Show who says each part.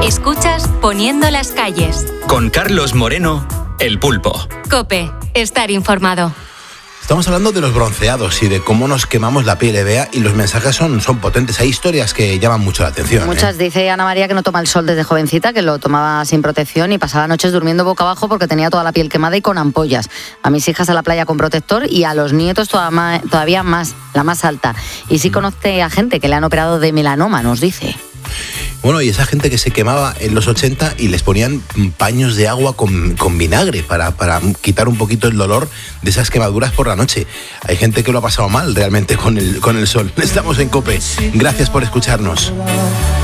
Speaker 1: Escuchas Poniendo las calles.
Speaker 2: Con Carlos Moreno, El Pulpo.
Speaker 1: COPE. Estar informado.
Speaker 3: Estamos hablando de los bronceados y de cómo nos quemamos la piel, Bea, y los mensajes son potentes. Hay historias que llaman mucho la atención.
Speaker 4: Muchas. Dice Ana María que no toma el sol desde jovencita, que lo tomaba sin protección y pasaba noches durmiendo boca abajo porque tenía toda la piel quemada y con ampollas. A mis hijas a la playa con protector y a los nietos todavía más, la más alta. Y sí conoce a gente que le han operado de melanoma, nos dice.
Speaker 3: Bueno, y esa gente que se quemaba en los 80 y les ponían paños de agua con vinagre para quitar un poquito el dolor de esas quemaduras por la noche. Hay gente que lo ha pasado mal realmente con el sol. Estamos en COPE. Gracias por escucharnos.